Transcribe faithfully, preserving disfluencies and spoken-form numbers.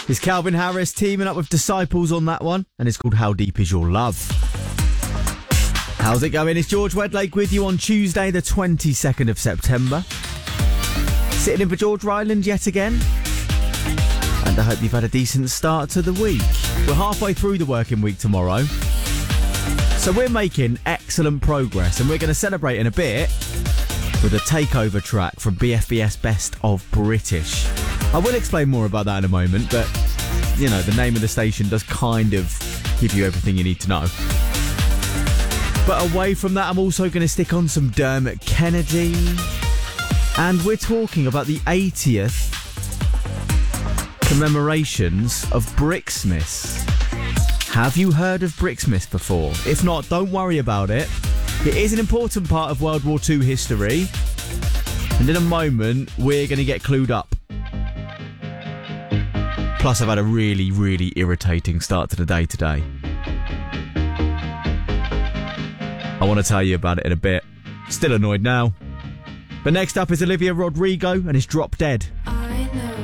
It's Calvin Harris teaming up with Disciples on that one, and it's called How Deep Is Your Love. How's it going? It's George Wedlake with you on Tuesday the twenty-second of September. Sitting in for George Ryland yet again. And I hope you've had a decent start to the week. We're halfway through the working week tomorrow. So we're making excellent progress, and we're going to celebrate in a bit with a takeover track from B F B S Best of British. I will explain more about that in a moment, but, you know, the name of the station does kind of give you everything you need to know. But away from that, I'm also going to stick on some Dermot Kennedy. And we're talking about the eightieth commemorations of Brixmas. Have you heard of Brixmas before? If not, don't worry about it. It is an important part of World War Two history. And in a moment, we're going to get clued up. Plus, I've had a really, really irritating start to the day today. I want to tell you about it in a bit. Still annoyed now. But next up is Olivia Rodrigo and it's Drop Dead.